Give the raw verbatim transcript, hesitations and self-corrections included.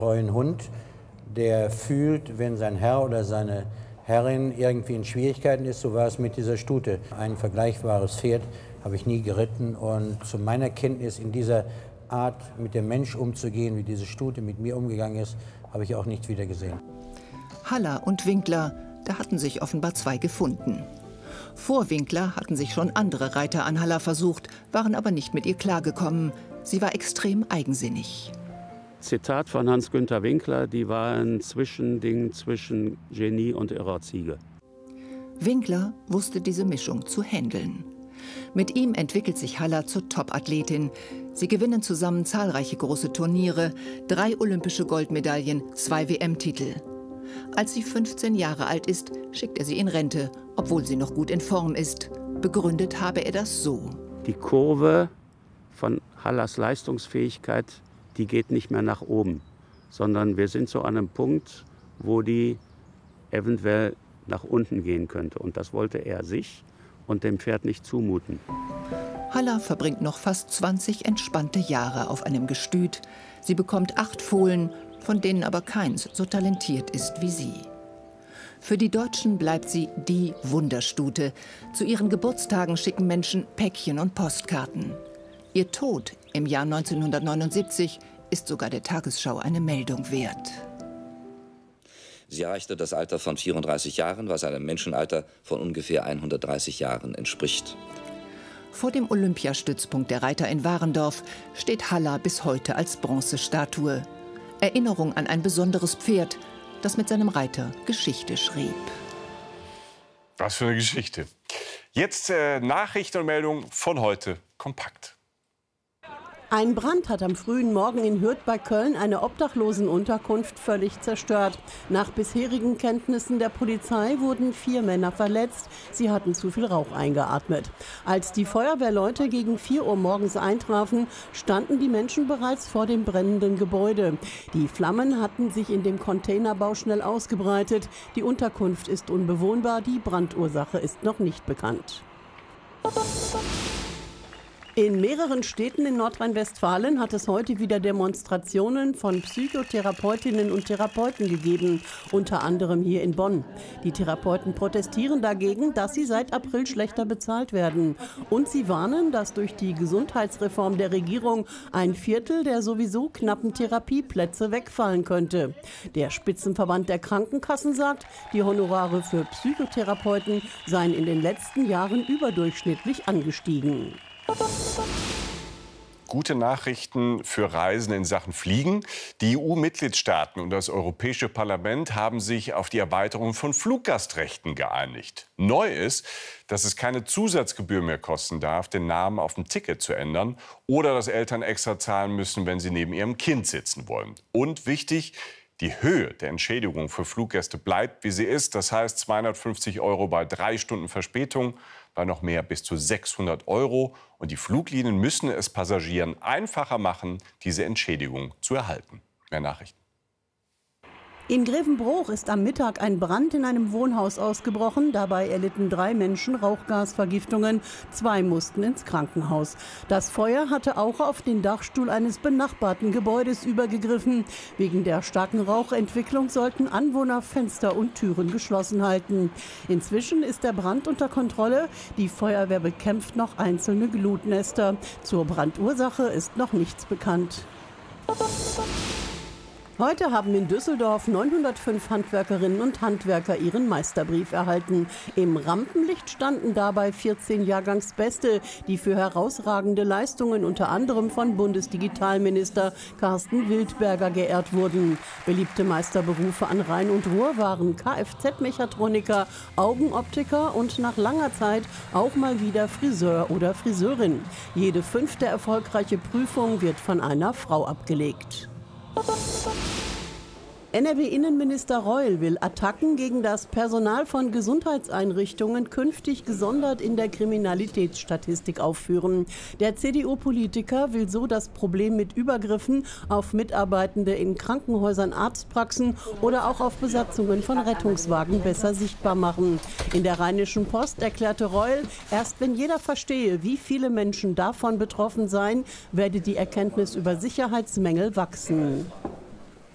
Ein Hund, der fühlt, wenn sein Herr oder seine Herrin irgendwie in Schwierigkeiten ist, so war es mit dieser Stute. Ein vergleichbares Pferd habe ich nie geritten und zu meiner Kenntnis in dieser Art, mit dem Mensch umzugehen, wie diese Stute mit mir umgegangen ist, habe ich auch nicht wieder gesehen. Haller und Winkler, da hatten sich offenbar zwei gefunden. Vor Winkler hatten sich schon andere Reiter an Haller versucht, waren aber nicht mit ihr klargekommen. Sie war extrem eigensinnig. Zitat von Hans-Günther Winkler, die war ein Zwischending zwischen Genie und irrer Ziege. Winkler wusste diese Mischung zu handeln. Mit ihm entwickelt sich Haller zur Top-Athletin. Sie gewinnen zusammen zahlreiche große Turniere, drei olympische Goldmedaillen, zwei W M-Titel. Als sie fünfzehn Jahre alt ist, schickt er sie in Rente, obwohl sie noch gut in Form ist. Begründet habe er das so. Die Kurve von Hallers Leistungsfähigkeit, die geht nicht mehr nach oben, sondern wir sind so an einem Punkt, wo die eventuell nach unten gehen könnte. Und das wollte er sich und dem Pferd nicht zumuten. Haller verbringt noch fast zwanzig entspannte Jahre auf einem Gestüt. Sie bekommt acht Fohlen, von denen aber keins so talentiert ist wie sie. Für die Deutschen bleibt sie die Wunderstute. Zu ihren Geburtstagen schicken Menschen Päckchen und Postkarten. Ihr Tod im Jahr neunzehnhundertneunundsiebzig ist sogar der Tagesschau eine Meldung wert. Sie erreichte das Alter von vierunddreißig Jahren, was einem Menschenalter von ungefähr hundertdreißig Jahren entspricht. Vor dem Olympiastützpunkt der Reiter in Warendorf steht Haller bis heute als Bronzestatue. Erinnerung an ein besonderes Pferd, das mit seinem Reiter Geschichte schrieb. Was für eine Geschichte. Jetzt äh, Nachrichten und Meldungen von heute kompakt. Ein Brand hat am frühen Morgen in Hürth bei Köln eine Obdachlosenunterkunft völlig zerstört. Nach bisherigen Kenntnissen der Polizei wurden vier Männer verletzt. Sie hatten zu viel Rauch eingeatmet. Als die Feuerwehrleute gegen vier Uhr morgens eintrafen, standen die Menschen bereits vor dem brennenden Gebäude. Die Flammen hatten sich in dem Containerbau schnell ausgebreitet. Die Unterkunft ist unbewohnbar. Die Brandursache ist noch nicht bekannt. In mehreren Städten in Nordrhein-Westfalen hat es heute wieder Demonstrationen von Psychotherapeutinnen und Therapeuten gegeben, unter anderem hier in Bonn. Die Therapeuten protestieren dagegen, dass sie seit April schlechter bezahlt werden. Und sie warnen, dass durch die Gesundheitsreform der Regierung ein Viertel der sowieso knappen Therapieplätze wegfallen könnte. Der Spitzenverband der Krankenkassen sagt, die Honorare für Psychotherapeuten seien in den letzten Jahren überdurchschnittlich angestiegen. Gute Nachrichten für Reisen in Sachen Fliegen. Die E U-Mitgliedstaaten und das Europäische Parlament haben sich auf die Erweiterung von Fluggastrechten geeinigt. Neu ist, dass es keine Zusatzgebühr mehr kosten darf, den Namen auf dem Ticket zu ändern oder dass Eltern extra zahlen müssen, wenn sie neben ihrem Kind sitzen wollen. Und wichtig, die Höhe der Entschädigung für Fluggäste bleibt, wie sie ist. Das heißt zweihundertfünfzig Euro bei drei Stunden Verspätung, bei noch mehr bis zu sechshundert Euro. Und die Fluglinien müssen es Passagieren einfacher machen, diese Entschädigung zu erhalten. Mehr Nachrichten. In Grevenbroich ist am Mittag ein Brand in einem Wohnhaus ausgebrochen. Dabei erlitten drei Menschen Rauchgasvergiftungen. Zwei mussten ins Krankenhaus. Das Feuer hatte auch auf den Dachstuhl eines benachbarten Gebäudes übergegriffen. Wegen der starken Rauchentwicklung sollten Anwohner Fenster und Türen geschlossen halten. Inzwischen ist der Brand unter Kontrolle. Die Feuerwehr bekämpft noch einzelne Glutnester. Zur Brandursache ist noch nichts bekannt. Heute haben in Düsseldorf neunhundertfünf Handwerkerinnen und Handwerker ihren Meisterbrief erhalten. Im Rampenlicht standen dabei vierzehn Jahrgangsbeste, die für herausragende Leistungen unter anderem von Bundesdigitalminister Carsten Wildberger geehrt wurden. Beliebte Meisterberufe an Rhein und Ruhr waren Kfz-Mechatroniker, Augenoptiker und nach langer Zeit auch mal wieder Friseur oder Friseurin. Jede fünfte erfolgreiche Prüfung wird von einer Frau abgelegt. N R W-Innenminister Reul will Attacken gegen das Personal von Gesundheitseinrichtungen künftig gesondert in der Kriminalitätsstatistik aufführen. Der C D U-Politiker will so das Problem mit Übergriffen auf Mitarbeitende in Krankenhäusern, Arztpraxen oder auch auf Besatzungen von Rettungswagen besser sichtbar machen. In der Rheinischen Post erklärte Reul, erst wenn jeder verstehe, wie viele Menschen davon betroffen seien, werde die Erkenntnis über Sicherheitsmängel wachsen.